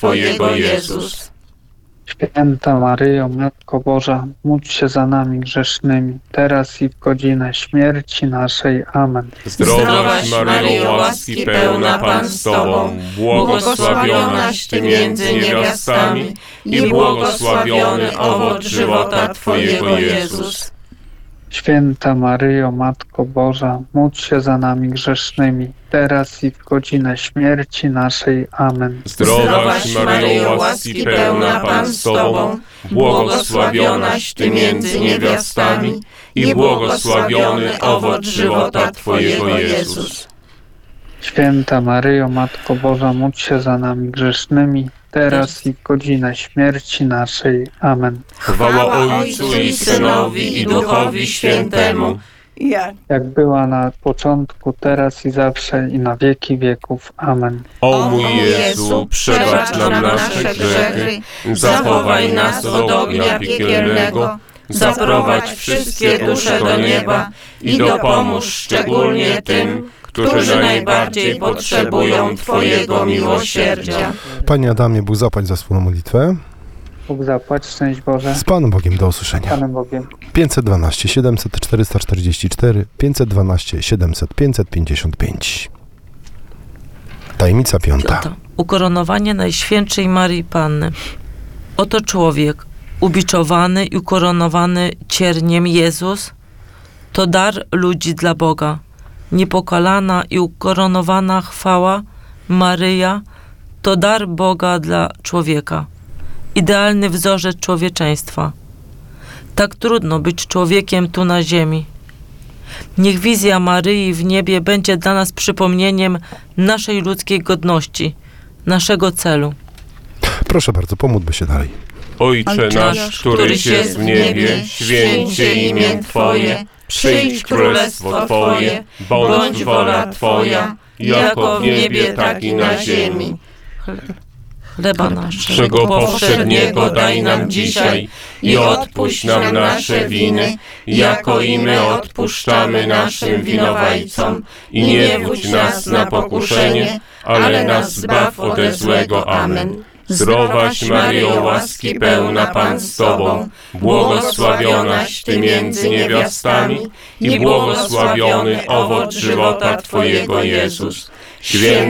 Twojego Jezus. Święta Maryjo, Matko Boża, módl się za nami grzesznymi, teraz i w godzinę śmierci naszej. Amen. Zdrowaś Maryjo, łaski pełna, Pan z Tobą, błogosławionaś Ty między niewiastami i błogosławiony owoc żywota Twojego Jezus. Święta Maryjo, Matko Boża, módl się za nami grzesznymi, teraz i w godzinę śmierci naszej. Amen. Zdrowaś Maryjo, łaski pełna, Pan z Tobą, błogosławionaś Ty między niewiastami i błogosławiony owoc żywota Twojego Jezus. Święta Maryjo, Matko Boża, módl się za nami grzesznymi, teraz i w godzinę śmierci naszej. Amen. Chwała Ojcu i Synowi i Duchowi Świętemu, Jak była na początku, teraz i zawsze, i na wieki wieków. Amen. o mój Jezu, przebacz nam nasze grzechy, zachowaj nas od ognia piekielnego, zaprowadź wszystkie dusze do nieba i dopomóż szczególnie tym, którzy najbardziej potrzebują Twojego miłosierdzia. Panie Adamie, Bóg zapłać za wspólną modlitwę. Bóg zapłać, szczęść Boże. Z Panem Bogiem, do usłyszenia. Panem Bogiem. 512 700 444 512 700 555. Tajemnica piąta. Ukoronowanie Najświętszej Maryi Panny. Oto człowiek, ubiczowany i ukoronowany cierniem Jezus, to dar ludzi dla Boga. Niepokalana i ukoronowana chwała Maryja to dar Boga dla człowieka. Idealny wzorzec człowieczeństwa. Tak trudno być człowiekiem tu na ziemi. Niech wizja Maryi w niebie będzie dla nas przypomnieniem naszej ludzkiej godności, naszego celu. Proszę bardzo, pomódlmy się dalej. Ojcze nasz, któryś jest w niebie, święcie imię Twoje, przyjdź królestwo Twoje, bądź wola Twoja, jako w niebie, tak i na ziemi. Chleba Naszego powszedniego daj nam dzisiaj i odpuść nam nasze winy, jako i my odpuszczamy naszym winowajcom. I nie wódź nas na pokuszenie, ale nas zbaw ode złego. Amen. Zdrowaś Maryjo, łaski pełna, Pan z Tobą, błogosławionaś Ty między niewiastami i błogosławiony owoc żywota Twojego Jezus. Święta